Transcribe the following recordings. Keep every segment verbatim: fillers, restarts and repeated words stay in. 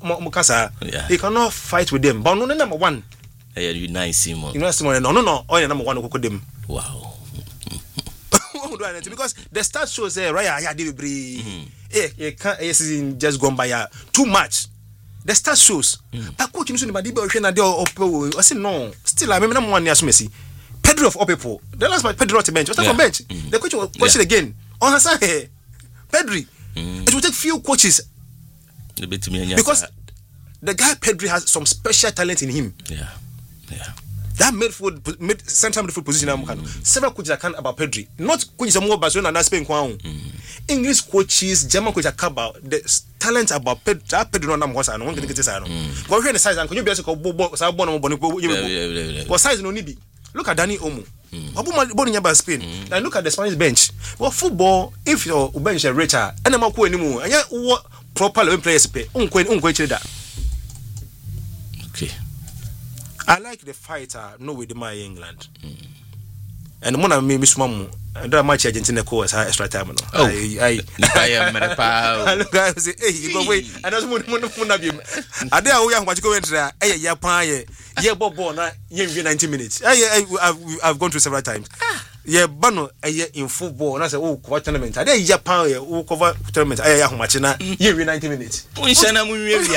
Mukasa. He cannot fight with them. But no number one. Yeah, you nice Simon. You know Simon. No, no, no. Oh, number one who could them. Wow. Because the start shows there, right? I did be. Eh, you can't. Yes, just gone by too much. The start shows. But coach, you know, my debut and they all. I said no. Still, I remember one year Messi. Pedro of all people. The last match, Pedro to bench. Was that from bench? The coach will question again. On her side, Pedri. It will take few coaches. Because the guy Pedri has some special talent in him. Yeah, yeah. That midfield, mid central midfield position. Mm. Several coaches are about Pedri. Not coaches are more Barcelona and Spain. Mm. English coaches, German coaches are about the talent about Pedri. Pedri no was I don't want to get this. I know. But when the size and can you be able to go? So I born on Bonico. What size no need? Look at Danny Olmo. Abu born in Spain. Mm. And look at the Spanish bench. Well, football, if your bench is richer, and I'm not going anymore. And yeah, what proper level players play? Unquench, unquench that. Okay. I like the fighter. No with my England. Mm. And one of me, Miss Mamu, and that much Argentina course extra time. Oh, I, I am a look, I say, hey, you go away. And that's one of you. I dare we are what you go into there. Hey, yeah, pie, yeah, Bob Bona, yeah, ninety minutes. I, I've, I've gone through several times. Yeah, Bano, a year in football, and I say, oh, what tournament? I dare Japan, who cover tournament. I am watching that, yeah, ninety minutes. We shall not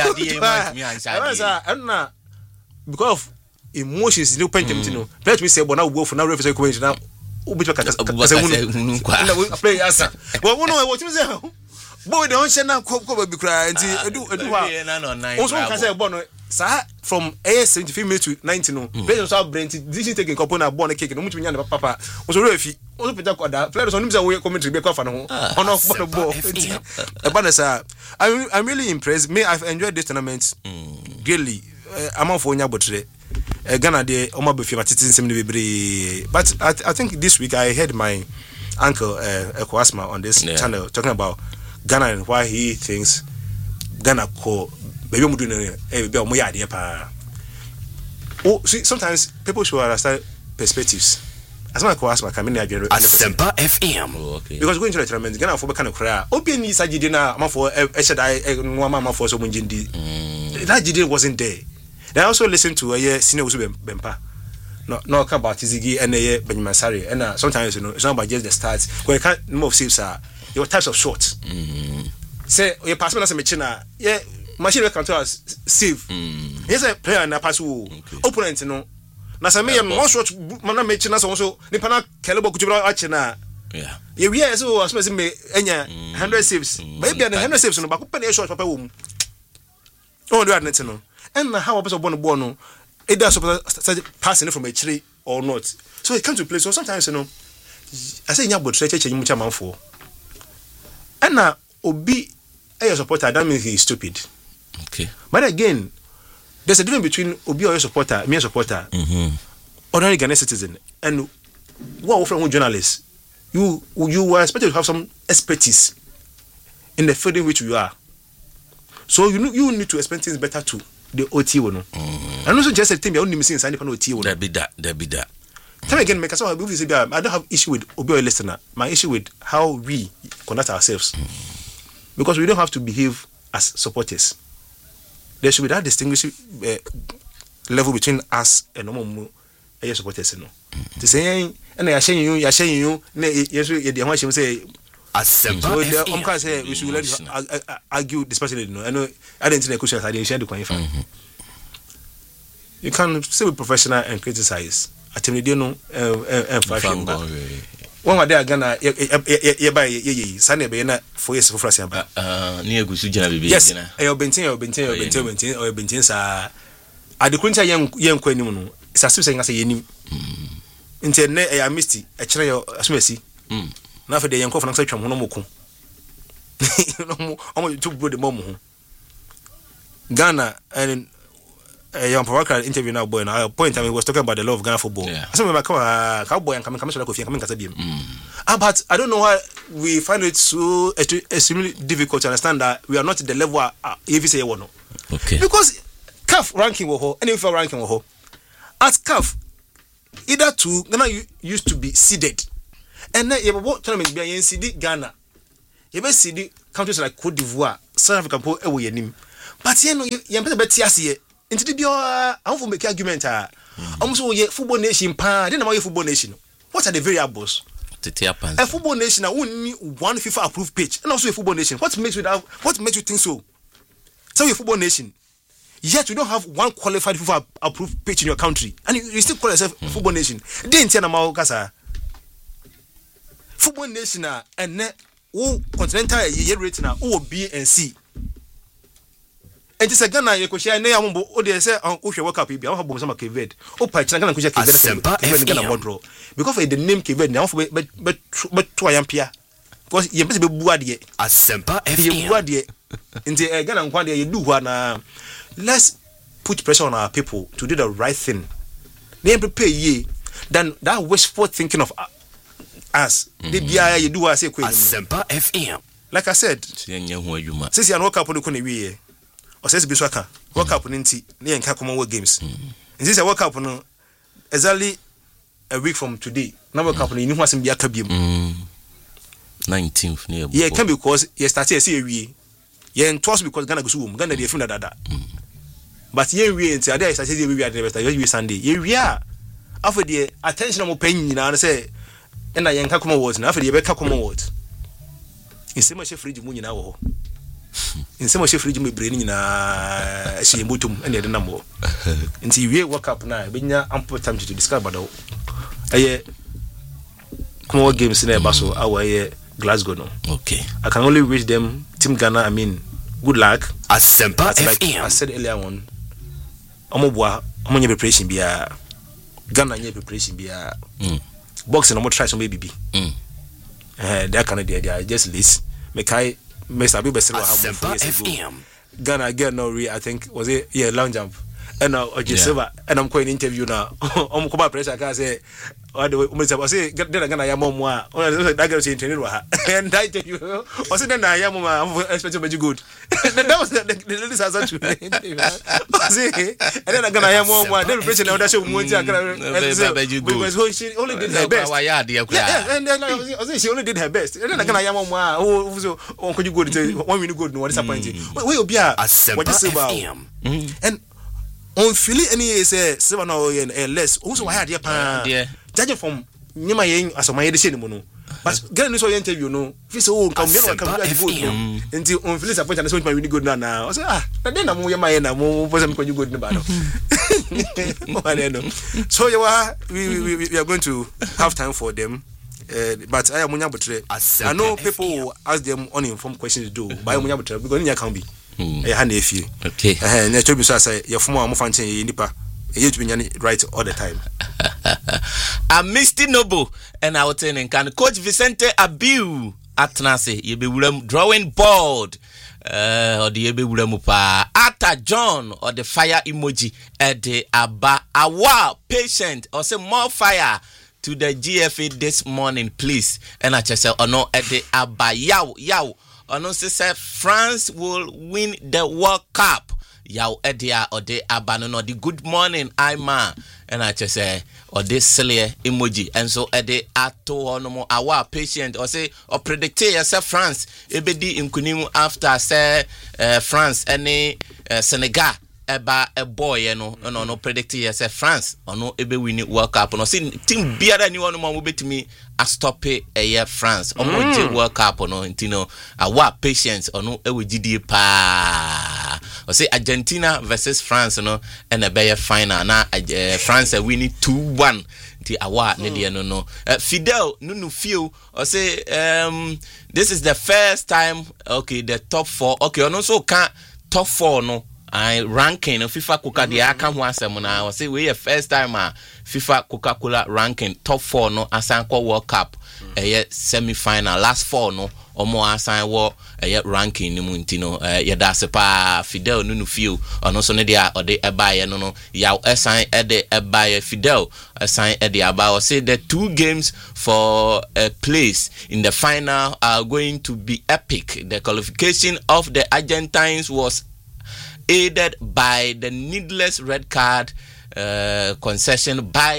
move because of emotions, no point, you know. Let me say, but now go for now, reference equation now. Ubi to kaka kasa unu na play asa well wono e what me say boy dey on share na ko ko be kra nti edu edu ha also can say born sa from seventy-five minutes to ninety no players so brent this taking couple na born kick no mutumi nya na papa also refi also peta kwada players on say we commentary be kwa fa no ono for ball e ba na sa I'm I'm really impressed. Me, I've enjoyed this tournament greatly. I'm on for nya botre Uh, Ghana de Oma Buffy but I, th- I think this week I heard my uncle uh, Eko Asma on this yeah. channel talking about Ghana and why he thinks Ghana ko baby mu do eh baby o mo ya de pa. Oh, see, sometimes people should understand perspectives. As my Eko Asma come in here Asempa F M. Oh, okay. Because going to the tournament Ghana for be kind of cry. Obi ni sajide na am for e sheda no am for so mo njindi. That jide wasn't there. Then I also listen to a uh, senior Bempa. No, no, about Tizigi and a Benjamin Sari. And uh, sometimes, you know, it's not about just the stats. When you can't move saves are your types of shots. Mm-hmm. Say, your passman as a machina, yeah, machine can tell us save. Here's a player and a pass who opponent, you know. Nasame, and one shot, Mana Machinas also, Nipana, Calabo Kujura Achena. Yeah, yeah, so I suppose me, Enya, hundred saves. Maybe a hundred saves on the back, open a shot, Papa Womb. Oh, do I need to know? And how a person born born it does passing from a tree or not. So it comes to play. So sometimes you know I say nyabo church church mucha man for. And now obi a supporter that means he's stupid. Okay. But again, there's a difference between obi or a supporter, me a supporter, mm-hmm. ordinary Ghanaian citizen, and what from journalists. You you were expected to have some expertise in the field in which you are. So you you need to expect things better too. The O T one. Mm. And also just a thing you only missing inside the O T one. That be that, that be that. Tell me again, make us all believe say I don't have issue with Obi listener. My issue with how we conduct ourselves. Mm. Because we don't have to behave as supporters. There should be that distinguishing uh, level between us and normal uh, supporters, you know. Mm. To say and I share you, I share you, yes, we the one she say Asempa F M. I'm can say we should let you argue dispassionately. You know, I know I didn't think questions. I didn't share the coin. You can still be professional and criticize. I tell you, you know, and fashion. One of them Ghana, ye by ye Sunday be na four years for France. Ah, near Gusuja be. Yes, I have been saying, I've been saying, I've been saying, I've been saying, sir. I declare young young queen. It's a saying as a yenim. Internet, I missed it. I try your asmesi. Na for the young coffin and no more. No more to put the mom. Ghana and a young provoker interview now, boy, and I point I was talking about the love of Ghana football. Yeah. Some of my cowboy and coming coming to coming Casabium. But I don't know why we find it so extremely difficult to understand that we are not at the level uh, if you say one. Okay. Because C A F ranking was any F I F A ranking was at C A F either two Ghana used to be seeded. And then you have what tournament be in C D Ghana. You have C D countries like Cote d'Ivoire, South Africa, po ewo yenim. but you know you better bet here into the bio I'm for make argument ah almost ye football nation pa then about football nation what are the variables a football nation only one FIFA approved page and also a football nation what makes you that what makes you think so so a football nation yet you don't have one qualified FIFA approved page in your country and you, you still call yourself mm. football nation then tell them about kasa football nation and oh continental ye rating oh B and C and just again na yeko share na yambo o de say o hwe work up bi am habo some Keved o pa china kana kuja Keved Ghana modro because of the name Keved na be be be to ayampia because ye be bu ade Asempa F M ye bu ade nti e Ghana nkwa de ye du ho na let's put pressure on our people to do the right thing they prepare ye than that wishful thinking of us they bia ye do as say kwenu Asempa F M like I said yenye ho adwuma since you work up on the wie or says be so aka work up nti na yenka Commonwealth Games nti say work up no exactly a week from today na work up no ni ho asem bia ka biem nineteenth near yeah can because you start say wie ye entos because Ghana go so wom Ghana dey film dada but ye wie nti ade start say ye wie ade start ye Sunday ye wie a after the attention mo pen nyina na say na yenka Commonwealth na after ye be ka Commonwealth inse ma chef fridge mu nyina wo ho inse ma chef fridge mu bre nyina ehye motum na ye de nambo nti wie work up na be nya ample time to discuss about aye Commonwealth Games na e ba so awaye Glasgow no. Okay. I can only wish them Team Ghana, I mean, good luck. Asempa like F M I said earlier on. Omo boa, omo nye preparation bia. Ghana nye preparation bia. Mm. Boxing omo try some baby. Mm. Eh, that kind of they are just list. Make I Mister Abiy Besero have four years F ago. M Ghana again no re I think was it yeah long jump. And now Oje Silva and I'm going interview now. Omo come pressure can say or the way say get then Ghana ya momo a that girl say train wa and that interview o say na ya momo I'm expect to be good. That was the the ladies answer to say and then Ghana ya momo then pressure now that show mo nti akara because she only did her best. Yeah, and then I say she only did her best. And then Ghana ya momo a o so on could you go to one minute good no disappointing. We obi a what you say about and on Philly any say seven or less also why had pa judging from nyima yen asoma ye de shey ni no but get no so interview no fi say oh come here come good until on Philly support and so my really good na na I say ah na dey na mo ye ma ye na mo for some good ni ba no so you are we, we we are going to have time for them uh, but I am munya botre I know people will ask them uninformed questions do but I am munya botre because nya can be eh ha na efie okay eh na to bi so say ye fomo am fan chen ye nipa eh to be nyane right all the time. A Misty Noble and I was in can Coach Vicente Abiu atnase ye be wuram drawing board uh or the ye be wuram pa Ata John or the fire emoji at the aba awa patient or say more fire to the G F A this morning please and I just say or no at the aba yaw yaw ono say France will win the World Cup. Yaw edia or the abano no the good morning Ima and I just say or this silly emoji and so ede ato no our patient or say or predict yourself France ebedi nkunimu after say uh, France any uh, Senegal eba a boy no no no predict yourself France or no ebe win World Cup no see team biara ni one man betimi a stop it a year France or mm. World Cup no ntino our patience or no e we gidi pa or say Argentina versus France no and a better final na uh, France uh, winning two one the award mm. ne no no uh, Fidel nunu feel or say um this is the first time okay the top four okay and also can top four no I ranking of FIFA Coca the aka ho asem na I say we the first time uh, FIFA Coca-Cola ranking top four no asan kwa World Cup eh mm. semi final last four no omo asan wo eh ranking ni mu ntino eh yeda se pa Fidel nunu feel ono so ne dia ode ebaye no no ya asan ede ebaye Fidel asan ede aba say the two games for a place in the final are going to be epic. The qualification of the Argentines was aided by the needless red card uh, concession by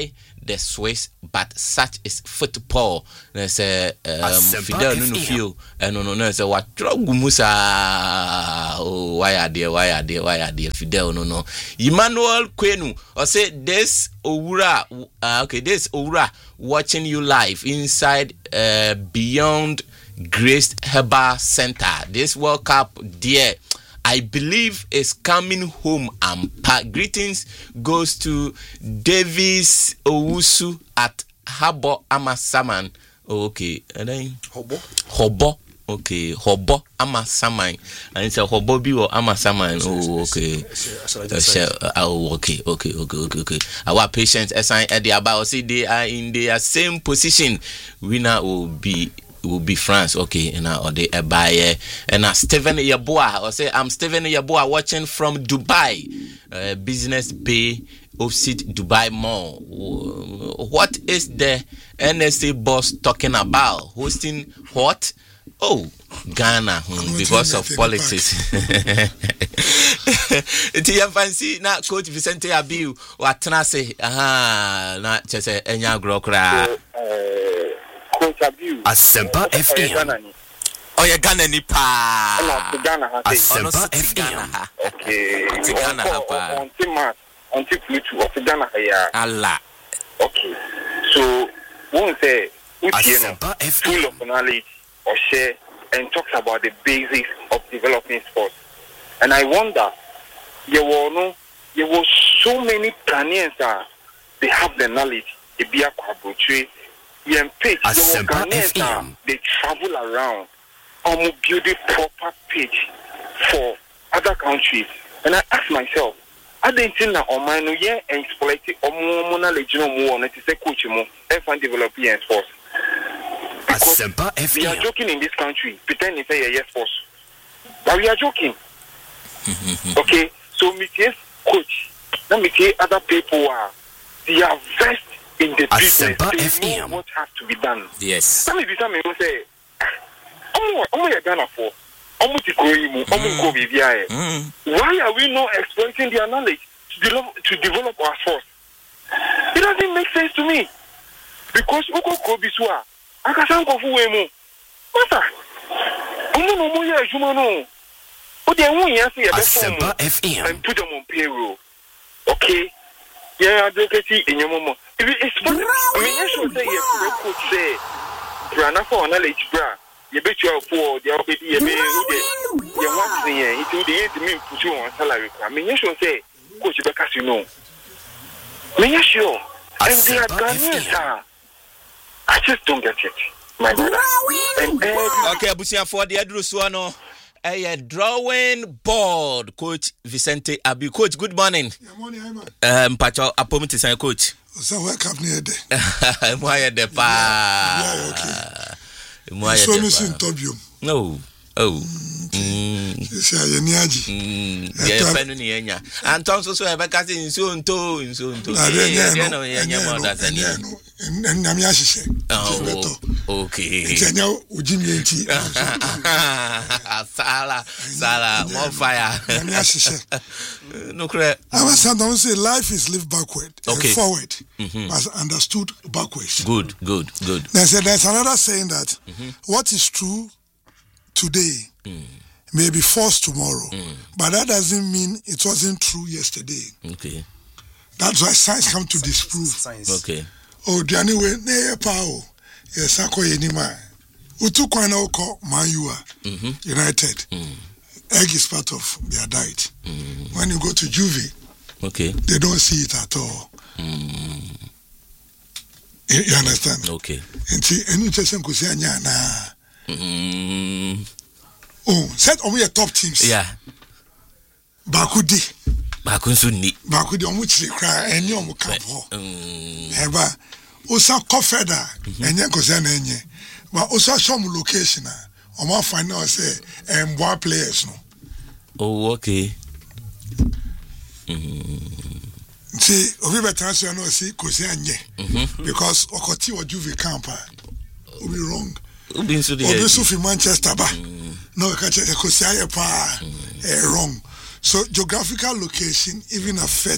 the Swiss, but such is football. There's a Fidel no feel, and no, no, no, so what Gumusa? Oh, why are there? Why are there? Why are there? Fidel, no, no. Emmanuel Kwenu, or say this Owura, uh, okay, this Owura watching you live inside uh, Beyond Grace Herbal Center. This World Cup, dear. I believe is coming home and pa- greetings goes to Davis Owusu at Habo Amasaman. Oh, okay, and then Hobo. Hobo. Okay, Hobo Amasaman. And it's a Hobo bi or Amasaman. Oh, okay. Oh, okay, okay, okay, okay, okay. Our patients assign at the about say they are in their same position. Winner will be. Will be France, okay, and now or they buy and now Stephen Yaboa or say I'm Stephen Yaboa watching from Dubai, uh, Business Bay opposite Dubai Mall. What is the N S A boss talking about? Hosting what? Oh, Ghana, hmm, because of politics. It's your fancy now, Coach Vicente Abiu. What can I say? Aha, not just a enya grokra. Asempa F M. Oh, you're Ghana nipa. Asempa F M. Okay. Ghana hapa. Until March, until Pluto of Ghana here. Allah. Okay. So, one say, Asempa F M. full of knowledge or share and talks about the basics of developing sports. And I wonder, there were no, there were so many Ghanaians that they have the knowledge. They be a quadruple. Yeah, page, they travel around and build a proper page for other countries. And I ask myself, I didn't think that on my new year and exploiting or more knowledge no more on it is a coach more and developing and sports. Because we are joking in this country, pretending to say yes sports. But we are joking. Okay, so me yes coach, let me tell other people are they are versed in the business, they know what has to be done. Yes. Some of them will say, "Oh, oh, you're Ghana for, oh, to go in, oh, go why are we not exploiting their knowledge to develop to develop our force?" It doesn't make sense to me because Oko Kobiswa, Akasanko Fuemo, Mata, Omo no Moya Jumano, but they won't answer Asempa F M and put them on payroll. Okay, yeah, advocacy in your mom. It's funny. I mean, you should say, yes, could say, Brana for knowledge, bra. You bet you are poor, the obedi, you may you want me, it will be eight million put you on salary. I mean, you should say, Coach Becca, you know. I mean, yes, sure. And they are Ghanaians. I just don't get it, my brother. And okay, Abusia for the Adrusuano. A drawing board, Coach Vicente Abi. Coach, good morning. Good morning, Ayman. Um, Pacho, appointment is Coach. So wake up near there. Mwaya de pa. Yeah, okay. Mwaya so de no pa. sin tobium. No. Oh. Mm. This is Yeniaji. Mm. Yeah, penu ni enya. And Tom so so e be ka say nso nto nso nto. Yeah, no enya more than any. No. En na mi ahihye. Oh. Okay. Enya ujimi enti. Sala, sala, more fire. Na mi ahihye. No cre. I was sometimes say life is lived backward okay. and forward. Mm-hmm. As understood backwards. Good, good, good. They said there's another saying that mm-hmm. what is true today mm. may be false tomorrow, mm. but that doesn't mean it wasn't true yesterday. Okay. That's why science come to disprove. Science. Okay. Oh, the anyway, ne power. Yes, I call anima. Utu kwana oko Man U United. Mm. Egg is part of their diet. Mm. When you go to Juve, okay, they don't see it at all. Mm. You, you understand? Okay. And see, any person could say, "Nah." Mm. Oh, set on your top teams. Yeah. Bakudi. Bakunsu ni. Bakudi on which they cry and you on camp. Eba. Osa kofeda and yan kosan enye. But also some location. On my final say and one players no. Oh, okay. See, obi betanso no see kosan enye. Because okoti or Juve camp. Will be wrong. Obi nso dey. Obi so fi Manchester ba. No, ka che kosan pa. Eh wrong. So geographical location even affect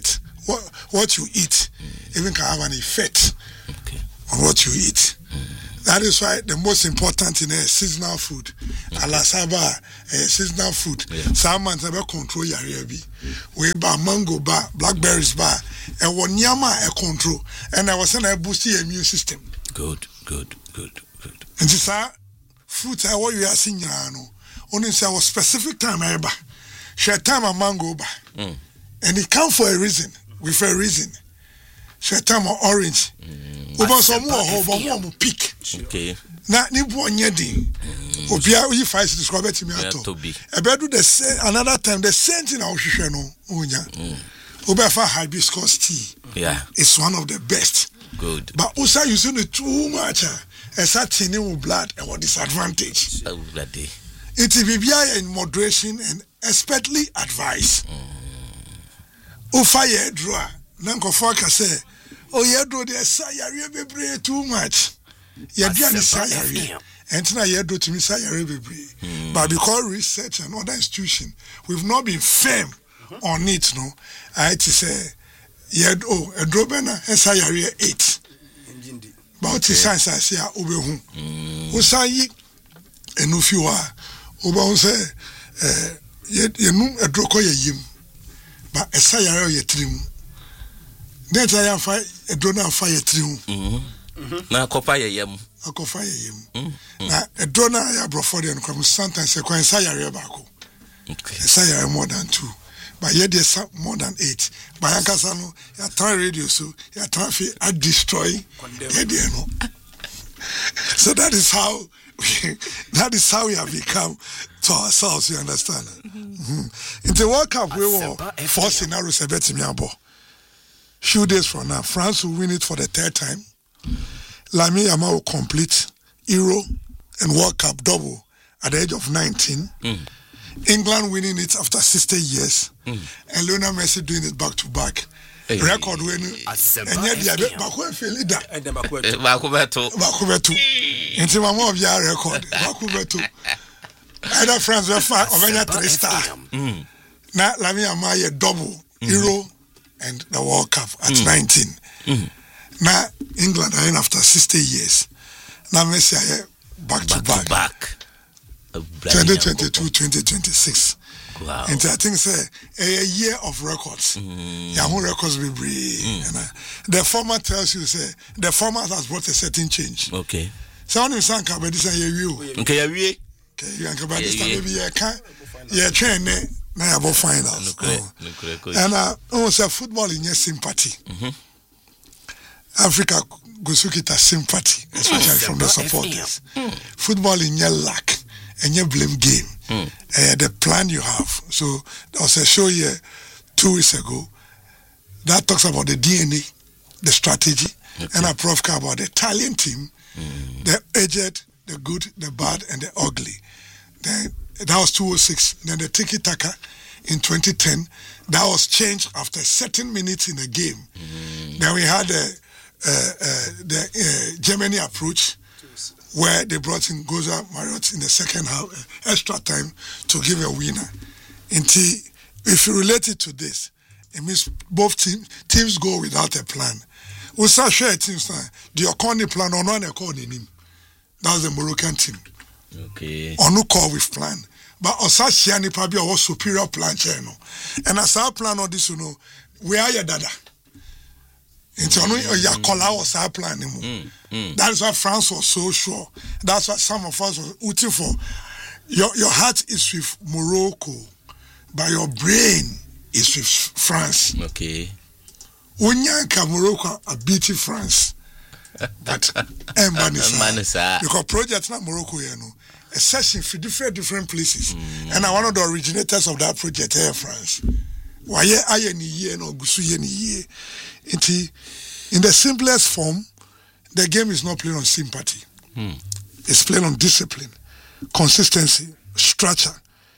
what what you eat mm. even can have an effect okay. on what you eat. Mm. That is why the most important thing is seasonal food. Okay. Alasaba, uh, seasonal food. Some months never control your baby. We buy mango bar, blackberries bar, and one yama a control. And I was saying I boost the immune system. Good, good, good, good. And this are fruits I what you are seeing now. Only say our specific time I buy. Share time a mango bar. Mm. And it come for a reason, with a reason. Share time of orange. Over some more, over more pick. Okay. Na ni bo nyedi. Obia we fight describe to me ato. E be do the same another time the same thing I hwehwe no onya. Oba fa hibiscus tea. Yeah. It's one of the best. Good. But also using it too much. E start thinning with blood and what disadvantage. Oh bloody. It will be in moderation and expertly advised. Ofa ye draw. Nanko foka say, oh ye do the sayare bebre too much. Ye do the sayare. And now ye do to me sayare bebre. But because research and other institution, we've not been firm on it. No, I had to say, ye do a drobena and sayare eight. But the science I say obehu. Usayi enufiwa. Oba say, eh, ye num a droko ye yim. But a sayare ye trim. Then I am fire a donor fire trim. Na kopa ye yem. A kofa ye yim. Now a donor I brought for them come sometimes a coin sayare bako. A sayare more than two. But yet there's more than eight. By Ankasano, you try radio so you try to destroy. So that is how we, that is how we have become to ourselves, you understand? Mm-hmm. In the World Cup, we were four scenarios a bet me abo. Few days from now, France will win it for the third time. Lamine Yamal will complete Euro and World Cup double at the age of nineteen. Mm. England winning it after sixty years. Mm. And Lionel Messi doing it back to back. Hey. Record winning. And yet, the Baku feel it. And the Baku Bakubeto. Bakubeto. Into my mom, your record. Bakubeto. Either France were five or any three star. Now, Lamine Yamal double Euro and the World Cup at mm. nineteen. Mm. Now, England are in after sixty years. Now, Messi are back, back to back. To back. twenty twenty-two, twenty twenty-six. Wow. And I think say a year of records. Mm. Yeah, records will be mm. and uh, the format tells you say the format has brought a certain change. Okay. So on this anchor by this year you. Okay, yeah, we. Okay, you anchor by this time maybe you can yeah train now about finals. And uh also football in your sympathy. Mm-hmm. Africa Gusukita sympathy, especially mm. from the supporters. Mm. Football in your lack. And you blame game. Mm. Uh, the plan you have. So there was a show here two weeks ago that talks about the D N A, the strategy, okay. and a prof about the Italian team, mm. the aged, the good, the bad, and the ugly. Then that was two oh six. Then the tiki taka in twenty ten that was changed after certain minutes in the game. Mm. Then we had the uh, uh, the uh, Germany approach, where they brought in Goza Marriott in the second half, uh, extra time to give a winner. Until, if you relate it to this, it means both team, teams go without a plan. We start share teams now. The Okoni plan or not Okoni him. That's the Moroccan team. Okay. Or no call with plan. But Osashiani Pabi was superior plan, you know. And as our plan on this, you know, we are your dada. Into your color was our plan. Mm, mm. That's why France was so sure. That's why some of us were rooting for. Your your heart is with Morocco, but your brain is with France. Okay. Unyanka Morocco are beating France. But Embanisa. Because projects not Morocco, you know, a session for different different places. Mm. And I'm one of the originators of that project here in France. Why I any year no gusu any year. In the simplest form, the game is not played on sympathy. Hmm. It's played on discipline, consistency, structure,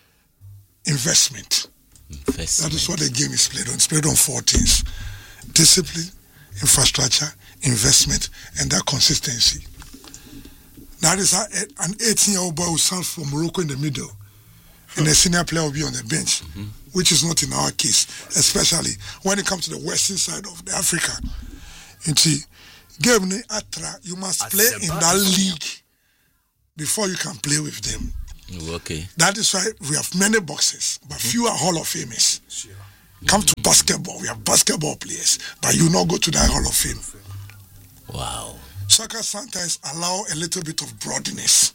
investment. investment. That is what the game is played on. It's played on four things: discipline, infrastructure, investment, and that consistency. That is how an eighteen-year-old boy will start from Morocco in the middle, and a senior player will be on the bench. Mm-hmm. which is not in our case, especially when it comes to the western side of the Africa. And see, game ni atra, you must play in that league before you can play with them. Okay. That is why we have many boxes, but few are Hall of Famers. Sure. Come to basketball, we have basketball players, but you not go to that Hall of Fame. Wow. Soccer sometimes allow a little bit of broadness.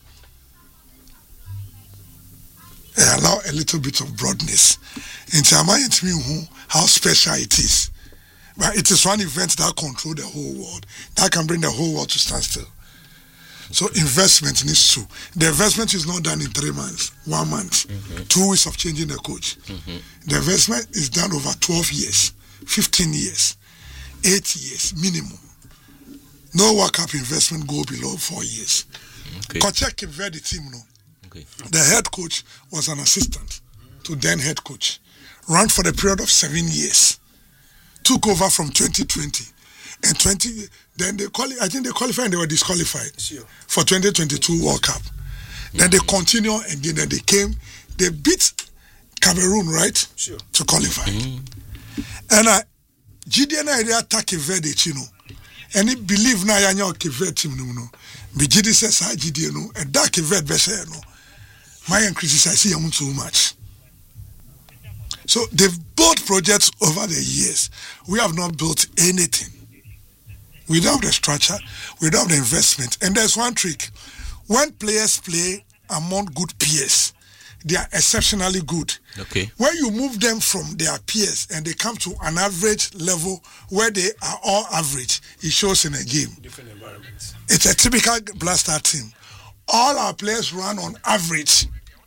They allow a little bit of broadness. And so I to me how special it is. But it is one event that controls the whole world, that can bring the whole world to stand still. So investment needs to. The investment is not done in three months, one month, mm-hmm. two weeks of changing the coach. Mm-hmm. The investment is done over twelve years, fifteen years, eight years minimum. No World Cup investment go below four years. Okay. Kochek Verde team, no. Okay. The head coach was an assistant to then head coach. Ran for the period of seven years. Took over from twenty twenty. And twenty, then they quali- I think they qualified and they were disqualified sure. for twenty twenty-two World Cup. Mm-hmm. Then they continue and then they came, they beat Cameroon, right? Sure. To qualify. Mm-hmm. And I, G D N I attack Verde Chino. And he believe na yanyo Verde team no. But G D says I G D N no, and that Verde bese no. My criticize him too much. So they've built projects over the years. We have not built anything. We don't have the structure, we don't have the investment. And there's one trick. When players play among good peers, they are exceptionally good. Okay. When you move them from their peers and they come to an average level where they are all average, it shows in a game. Different environments. It's a typical Blaster team. All our players run on average.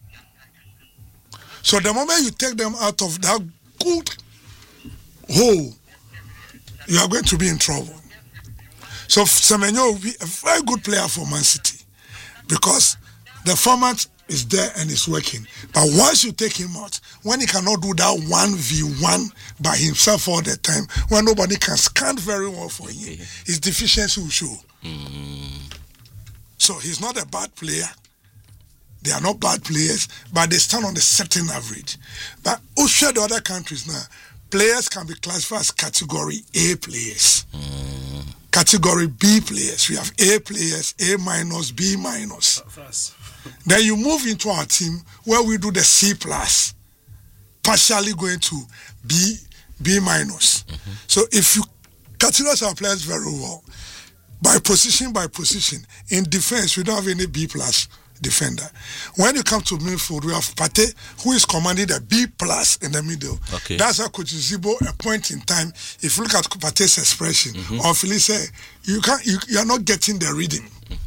So the moment you take them out of that good hole, you are going to be in trouble. So Semenyo will be a very good player for Man City because the format is there and it's working. But once you take him out, when he cannot do that one v one by himself all the time, when nobody can scan very well for him, his deficiency will show. Mm. So he's not a bad player. They are not bad players, but they stand on a certain average. But also the other countries now, players can be classified as category A players. Mm. Category B players. We have A players, A minus, B minus. Then you move into our team where we do the C plus, partially going to B, B minus. Mm-hmm. So if you categorize our players very well, by position by position, in defense we don't have any B plus defender. When you come to midfield, we have Pate, who is commanding the B plus in the middle. Okay. That's how Coach Zibo, a point in time, if you look at Pate's expression, mm-hmm. or Felice, you can't, you, you are not getting the rhythm. Mm-hmm.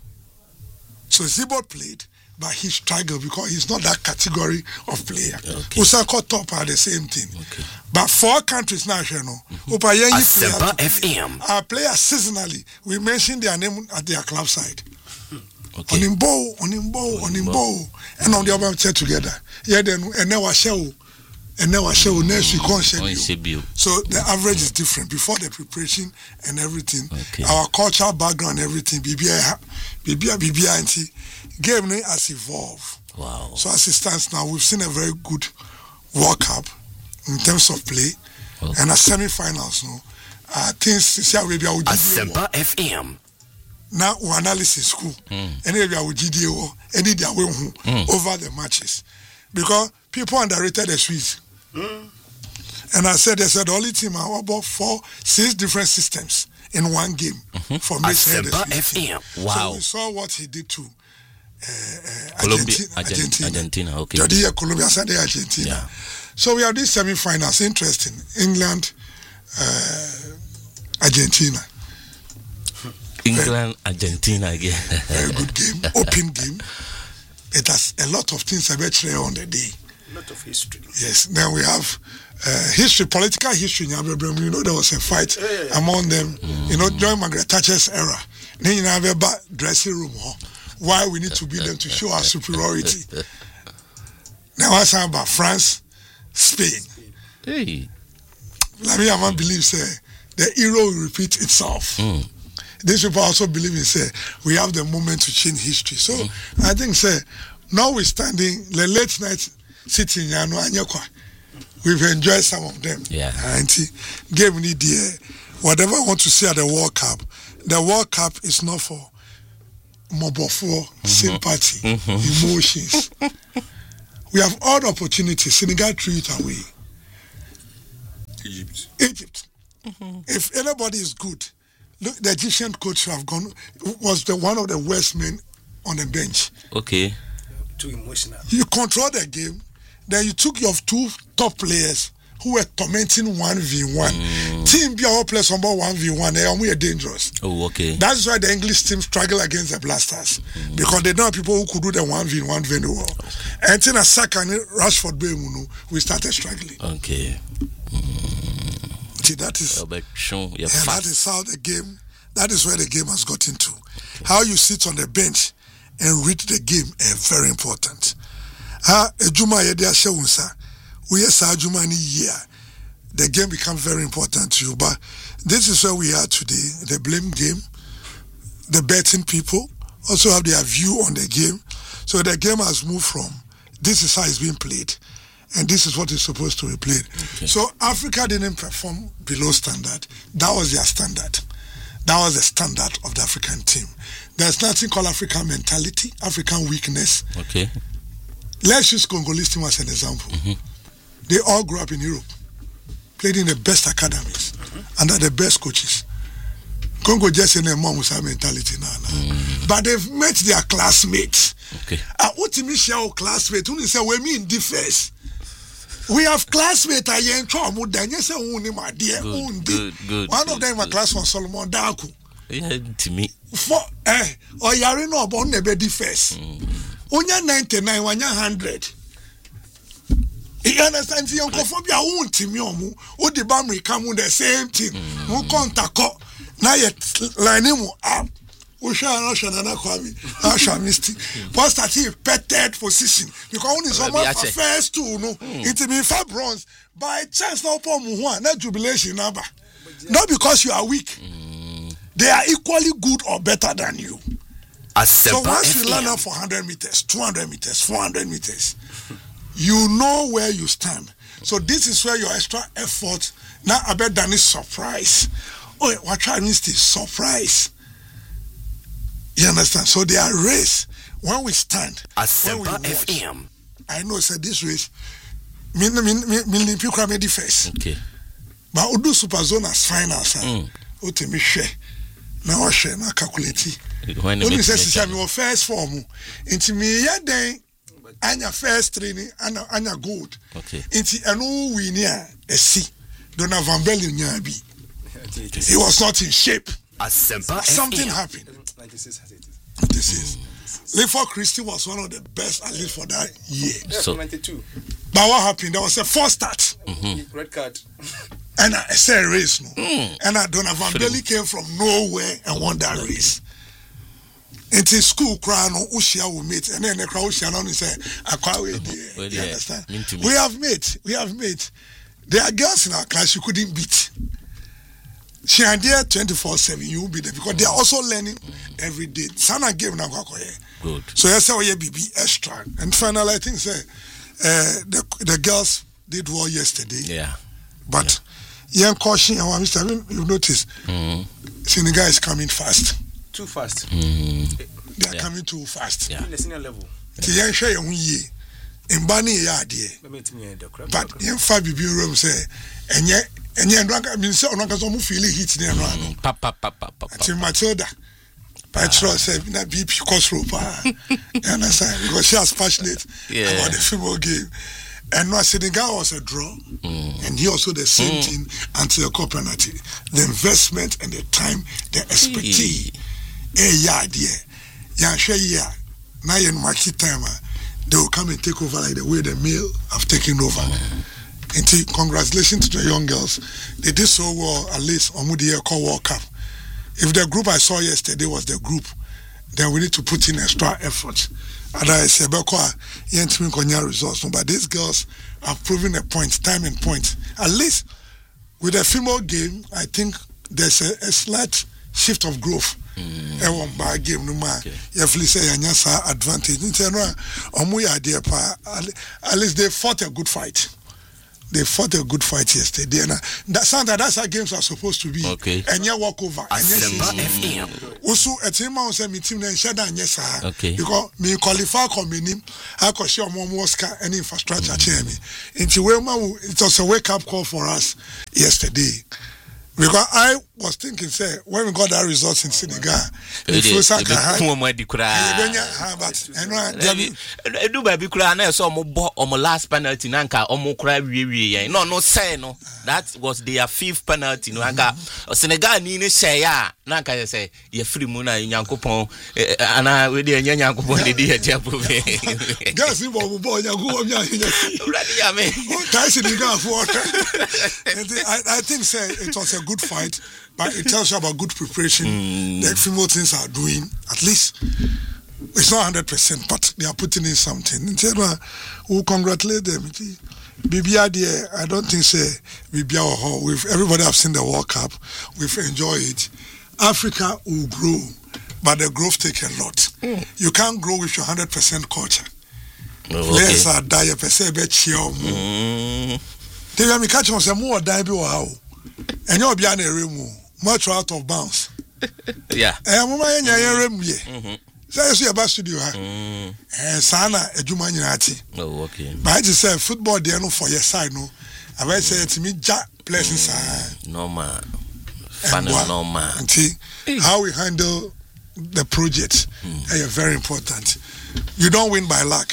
So Zibo played, but he struggled because he's not that category of player. Okay. Usako top are the same thing. Okay. But four countries now, you know, Asempa F M. Our players seasonally, we mention their name at their club side. Okay. On him bow, on him bow, on him bow, and on the other side together. Yeah, then and now I show, and now I show next week on schedule. So the average is different before the preparation and everything. Okay. Our cultural background, everything. B B I, B B I, B B I, and game has evolved. Wow. So as it stands now, we've seen a very good World Cup in terms of play, okay. and a semi-finals. No, uh, things see how we be. Asempa F M. Now we analysis school mm. and we are with G D O any their way mm. over the matches because people underrated the Swiss. Mm. And I said they said the only team are about four six different systems in one game mm-hmm. for me. F M. Wow. So we saw what he did to uh, uh, Colombia, Argentina, Argentina. Argentina. Okay. Jody, Colombia, Sunday, Argentina. Yeah. So we have these semi-finals. Interesting. England, uh, Argentina. England, Argentina again. Very good game, open game. It has a lot of things about on the day. A lot of history. Yes. Then we have uh, history, political history. You know, there was a fight yeah, yeah, yeah. among them. Mm. You know, during Margaret Thatcher's era. Then you have a dressing room. Huh? Why we need to beat them to show our superiority. Now I say about France, Spain. Hey. Let me have believe say the hero will repeat itself. Mm. These people also believe in say we have the moment to change history. So mm. I think say notwithstanding the late night sitting, you know, we've enjoyed some of them. Yeah. And game need the whatever I want to see at the World Cup. The World Cup is not for mobofo, mm-hmm. sympathy, mm-hmm. emotions. We have all the opportunities. Senegal threw it away. Egypt. Egypt. Mm-hmm. If anybody is good, look, the Egyptian coach who have gone was the one of the worst men on the bench. Okay. Too emotional. You control the game. Then you took your two top players who were tormenting one v one. Mm. Team be all players number one v one. They are more dangerous. Oh, okay. That's why the English team struggle against the Blasters. Mm. Because they don't have people who could do the one v one very well. Okay. And then a second, Rashford Bemuno, we started struggling. Okay. Mm. See, that is, yeah, yeah, that is how the game, that is where the game has got into. Okay. How you sit on the bench and read the game is very important. Ha, ejuma yedi ashe unsa. We yes ajuma ni year. The game becomes very important to you. But this is where we are today. The blame game. The betting people also have their view on the game. So the game has moved from this is how it's being played, and this is what is supposed to be played. Okay. So Africa didn't perform below standard. That was their standard. That was the standard of the African team. There's nothing called African mentality, African weakness. Okay. Let's use Congolese team as an example. Mm-hmm. They all grew up in Europe, played in the best academies, mm-hmm. under the best coaches. Congo just in their mom with our mentality now. Mm. But they've met their classmates. Okay. Uh, what you share classmates? When you say we mean difference. We have classmates I am trouble. Then you say only my dear. Good, good, good. One good, of them in my class was Solomon Daku. Yeah, to me. For eh, or you know about the difference. Onya ninety-nine, onya hundred. You understand? The oncophobia won't team you. Who the Bamri come with the same team. Who contact now yet line him up. We shall not shall not call me. I shall miss it. What's that he petted position? Because only someone for first two no. It be five bronze by chance now for Muhuan, not jubilation number. Not because you are weak. They are equally good or better than you. So once you learn up for one hundred meters, two hundred meters, four hundred meters, you know where you stand. So this is where your extra effort. Now I bet that is surprise. Oh, what I missed is surprise. You understand? So they are race. When we stand, when we watch, I know say this race. Me me me me me pick me the face. Okay. But we do super zone as finals. O te me share. Na o share na calculate. When you say say me first form, into me ya den anya first training anya anya gold. Okay. Into anu win here a C. Dona Van Bellen nya bi. He was not in shape. Something happened. ninety-six This is. Leiford Christie was one of the best at least for that year. Yeah, so, ninety-two. But what happened? There was a false start. Mm-hmm. Red card. And I said race, no. Mm. And I Dona Van Bellen came from nowhere and won that race. Into school crowd no Ushia will meet, and then the crowd Ushia no say Akwawe there. You understand? We have met. We have met. There are girls in our class you couldn't beat. She and there twenty-four seven, you will be there because mm. they are also learning mm. every day. Sana game now. Good. So yes, I will be extra. And finally, I think say uh, the the girls did well yesterday. Yeah. But young caution, and Mister you notice mm. Senegal is coming fast. Too fast. Mm. They are yeah. coming too fast. Yeah. In the senior level. The young share your ye. In Bani Yadi. But young Fabi room say, and yet. And yet, I mean, so I'm going to feel it hit there. Papa, papa, papa. Until Matilda, Petra said, "That B P cost rope." You understand? Because she was passionate yeah. about the football game. And now Senegal was a draw, mm. and he also the same mm. thing until the cup penalty. The investment and the time, the expertise. Eh, yeah, dear. Yeah, share yeah. Now in market time, they will come and take over like the way the male have taken over. Mm. And congratulations to the young girls. They did so well, at least on the call World Cup. If the group I saw yesterday was the group, then we need to put in extra effort. Otherwise, results. But these girls have proven a point, time and point. At least with the female game, I think there's a, a slight shift of growth. Mm. By game, no man. You say advantage. At least they fought a good fight. they fought a good fight yesterday. And uh, that sounds like that's how games are supposed to be. Okay. And you walk over. Asempa F M. Also, a team I say me team then shut down yes sir. Okay. Because me qualify combining I could share more Moscow and infrastructure mm. me. Into where it was a wake up call for us yesterday. Because I was thinking, say, when we got that result in Senegal, the first I but do baby cry na so mo bo omo last penalty na nka omo cry wie wie no no say no that was their fifth penalty no nka Senegal ni ni share ya na nka say ye free mu na Nyankopon ana we dey Nyankopon dey dey here prove gas ni bo bo Nyankopon nya nya ready ya me tai Senegal for I I think say it was a good fight, but it tells you about good preparation. Mm. The female things are doing, at least it's not one hundred percent, but they are putting in something. We'll congratulate them. Bibia dear, I don't think say Bibia or we've everybody have seen the World Cup, we've enjoyed it. Africa will grow, but the growth take a lot. Mm. You can't grow with your one hundred percent culture. Oh, okay. Players are die per se bet cheer. They have me catch on some more die be how. And you'll be an area much out of bounds. Yeah. And I'm going to room ye. So I see about studio. And Sana, a Jumanati. Oh, okay. But I just said football, they are no for your side, no. I will say to me, Jack, pleasant side. No man. Fun no man. And see how we handle the project is very important. You don't win by luck.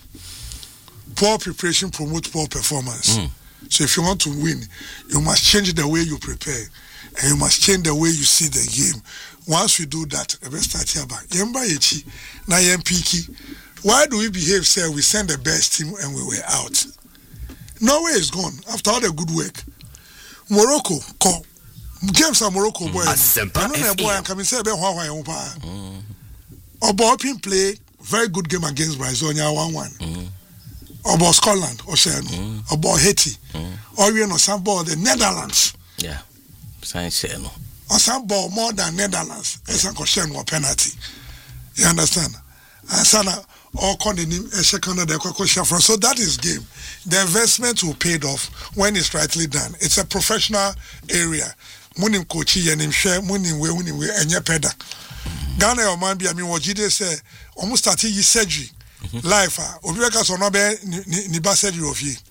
Poor preparation promotes poor performance. Mm. So if you want to win, you must change the way you prepare, and you must change the way you see the game. Once we do that, the best start here back. Yemba yechi na yempiki. Why do we behave? Say we send the best team and we were out. Norway is gone after all the good work. Morocco, call games are Morocco boy. Asempa F M. Boy, I'm coming say be hwa hwa yompa. Obo play very good game against Brazil. one one. About Scotland, or mm. about Haiti, mm. or you know, some ball the Netherlands. Yeah, science no. Or some ball more than Netherlands. It's a question or penalty. You understand? And Sana or condemning a second of the question from. So that is game. The investment will pay off when it's rightly done. It's a professional area. Munim coachy and him share munim we munim we and your peda. Ghana or man be I mean what Jide say almost started his surgery. Life, obi weka so no be ni ba said you of ye.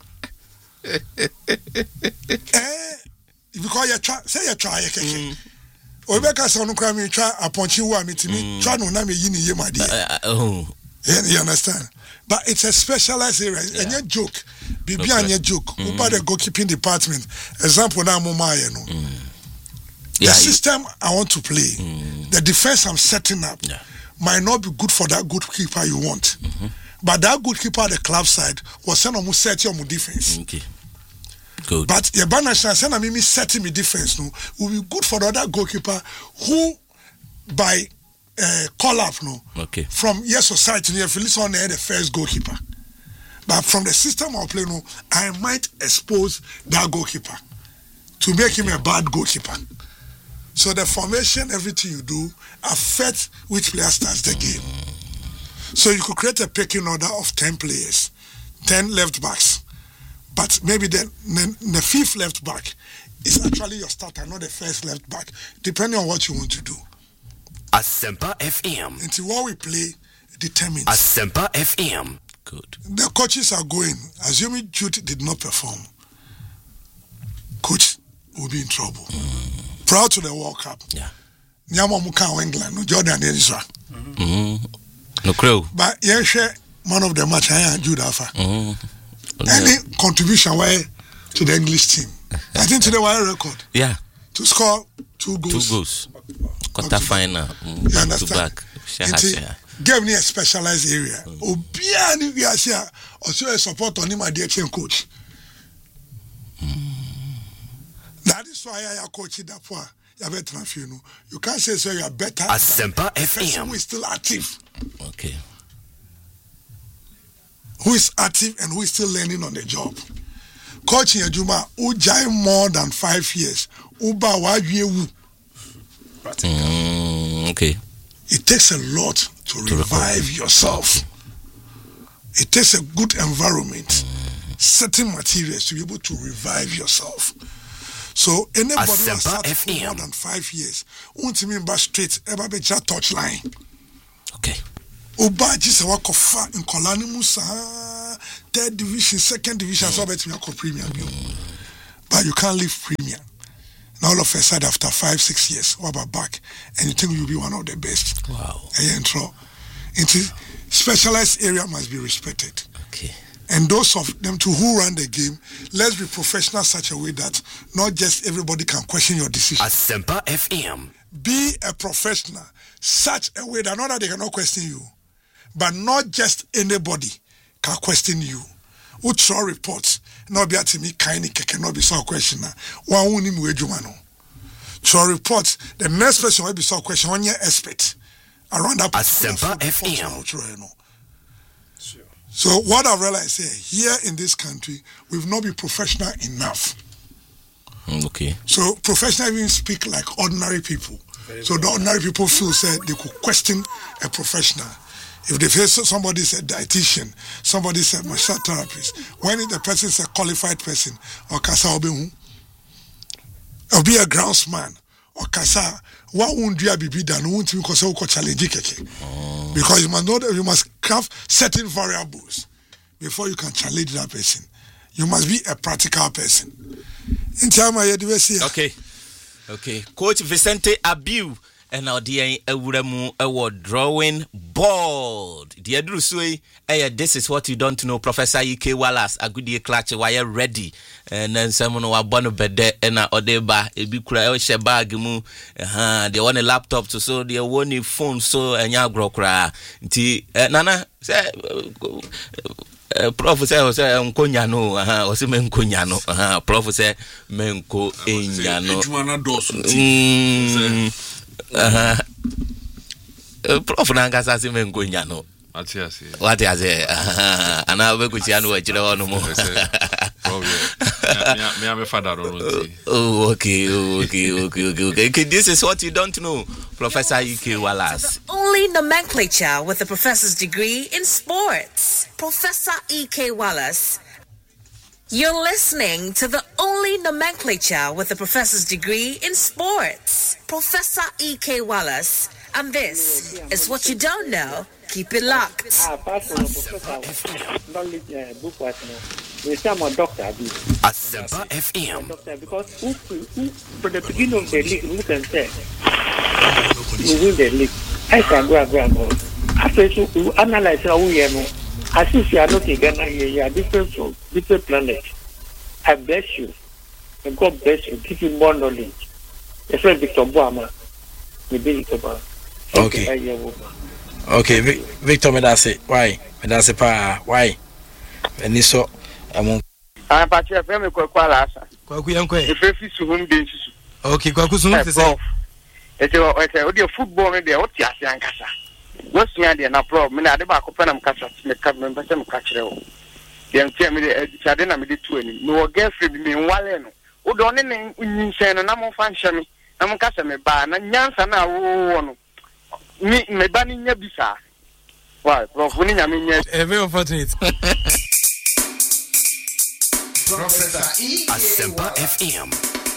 Eh, because you try, say you try keke. Obi weka so no kra me try aponchi wo amitimi, try no na me yi ni ye made. Oh. You understand? But it's a specialized area. Yeah. And your joke, bibi and your joke. Mm. About the goalkeeping department. Example na mo ma ye no. The yeah, system you... I want to play, mm. the defense I'm setting up. Yeah. Might not be good for that goalkeeper you want. Mm-hmm. But that goalkeeper at the club side was sent on set your defense. Okay. Good. But your banner send a me setting me defense no will be good for the other goalkeeper who by uh, call up no okay. From your society if you listen on the first goalkeeper. But from the system I'll play no, I might expose that goalkeeper to make him a bad goalkeeper. So the formation, everything you do, affects which player starts the game. So you could create a pecking order of ten players, ten left backs. But maybe the, the, the fifth left back is actually your starter, not the first left back, depending on what you want to do. Asempa F M. Until what we play determines. Asempa F M. Good. The coaches are going. Assuming Jude did not perform, coach will be in trouble. Mm. Proud to the World Cup. Yeah. Nyama muka England, no Jordan Israel. Mhm. No crow. But yes, man of the match I am Jude Alpha. Mm-hmm. Any contribution why to the English team? I think today was a record. Yeah. To score two goals. Two goals. Quarter final. Mm, you understand? Give me a specialized area. Obia ni we are here. Also a support on him my dear coach. That is why I am coaching that for you better you know. You can't say so you are better. Asempa F M. Who is still active? Okay. Who is active and who is still learning on the job? Coaching Ajuma, who jai more than five years. Uba wajewu. Mm, okay. It takes a lot to, to revive record. yourself. It takes a good environment. Mm. certain materials to be able to revive yourself. So anybody who has started for more than five years, won't mean back straight ever be just touch line. Okay. Obaji se wako fa in Kolani Musa third division, second division, so bet me a premium. But you can't live premium. Now all of a sudden after five, six years, what about back? And you think you'll be one of the best. Wow. And intro. Into specialized area must be respected. Okay. And those of them too who run the game, let's be professional such a way that not just everybody can question your decision. Asempa F M. Be a professional such a way that not that they cannot question you, but not just anybody can question you. Who throw reports, not be at me kind cannot be so questioner. One won't even wait you man. Throw reports, the next person will be so question on your expert around that Asempa F M. So what I realize here, here in this country, we've not been professional enough. Okay. So professional even speak like ordinary people. Very so the ordinary people feel said they could question a professional. If they feel somebody is a dietitian, somebody is a massage therapist, when the person is a qualified person, or kasa obehu, or be a groundsman, or kasa, what won't you be done? Won't you cause challenge keke? Because you must know that you must craft certain variables before you can challenge that person. You must be a practical person. In time, I okay, okay. Coach Vicente Abiu and now the Ewuremu award drawing board. The Adrusui, eh, this is what you don't know. Professor Ike Wallace, a good year clutch, wire ready. And then someone who are born bed and a odeba, a big cry, a bagimu, uh, they want a laptop to so they want a phone so and ya grow cry. Nana, say, Prof say Nkonyano, uh, or say Menkonyano, uh, Prof say Menko Enyano. Uh-huh. Uh, Prof Nanga sasi Menkonyano. Ati ase. What is it? Ana we kuchiano we chira wonu mo. Me am a father don't Oh, okay, okay, okay, okay, okay. Okay, this is what you don't know, Professor Ike Wallace. Only nomenclature with a professor's degree in sports. Professor Ike Wallace. You're listening to the only nomenclature with a professor's degree in sports. Professor Ike Wallace. And this is what you don't know. Keep it locked. Asempa F M. Because who, who, from the beginning of the league, who can say we win the league? I can go and go and go. After you analyze how we are, as if you are not in Ghana here, you are different from different planet. I bless you, and God bless you, give you more knowledge. Your friend Victor Boama, we be Victor Boama. Okay. Okay, Victor, me that's it. Why? Me that's it. Pa. Why? And this so I'm. I'm part of family kwa kwa lasa. Kwa kuyankwe. If you see whom be. Okay, kwa kusungu tese. It's a it's a audio football me there. What you say ankasa? What's me there na problem? Me na de ba ko pena mkasa. Me ka me pese mkachire wo. Dem tia me de chade na me de tu ani. Me wo girlfriend me nwale no. Wo do ne ne nyinsen no na mo fa nhye me. Na mo kasa me ba na nyansa na wo no. Me me ba ni nya bisa. Why? Prof ni nya me nya. Eh, very unfortunate. Asempa F M.